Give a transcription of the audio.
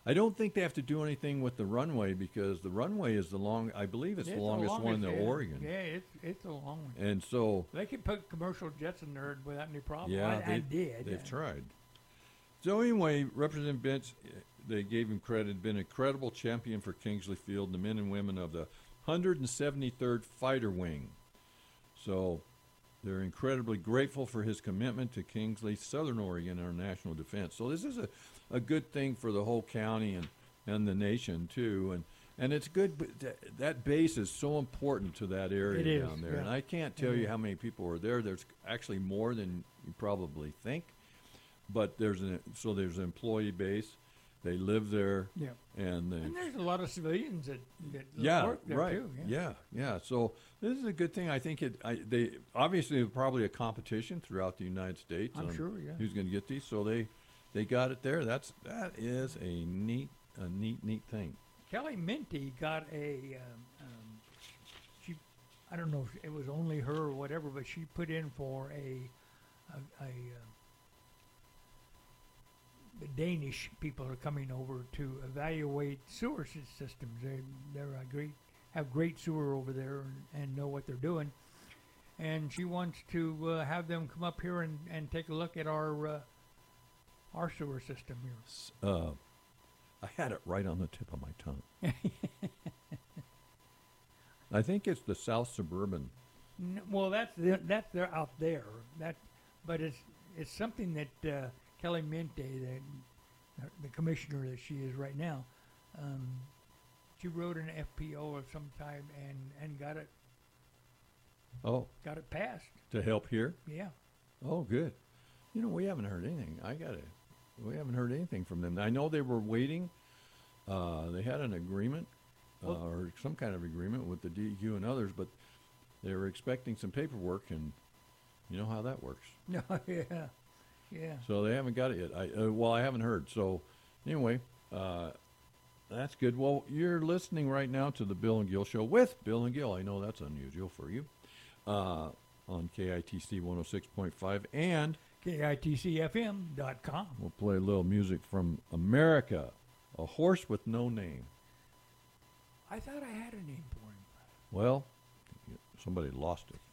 I don't think they have to do anything with the runway because the runway is I believe it's the longest one in Oregon. Yeah, it's a long one. And so they can put commercial jets in there without any problem. Yeah, I did. They've tried. So anyway, Representative Bench, they gave him credit, been a credible champion for Kingsley Field, the men and women of the 173rd Fighter Wing. So they're incredibly grateful for his commitment to Kingsley, Southern Oregon, and our national defense. So this is a good thing for the whole county and the nation, too. And it's good, but that base is so important to that area down there. Yeah. And I can't tell you how many people are there. There's actually more than you probably think. But there's an employee base. They live there. Yeah. And there's a lot of civilians that work there, right. too. Yeah. So this is a good thing. I think they obviously probably a competition throughout the United States. I'm sure, yeah. Who's going to get these? So they got it there. That is a neat thing. Kelly Minty got she, I don't know if it was only her or whatever, but she put in for the Danish people are coming over to evaluate sewer systems. Have great sewer over there and know what they're doing. And she wants to have them come up here and take a look at our sewer system here. I had it right on the tip of my tongue. I think it's the South Suburban. Well, that's they're out there. But it's something that Kelly Minty, the commissioner that she is right now, she wrote an FPO of some time and got it. Oh. Got it passed. To help here? Yeah. Oh, good. We haven't heard anything. We haven't heard anything from them. I know they were waiting. They had an agreement or some kind of agreement with the DEQ and others, but they were expecting some paperwork, and you know how that works. No, yeah. Yeah. So they haven't got it yet. I haven't heard. So anyway, that's good. Well, you're listening right now to the Bill and Gil Show with Bill and Gil. I know that's unusual for you. On KITC 106.5 and KITCFM.com. We'll play a little music from America, A Horse with No Name. I thought I had a name for him. Well, somebody lost it.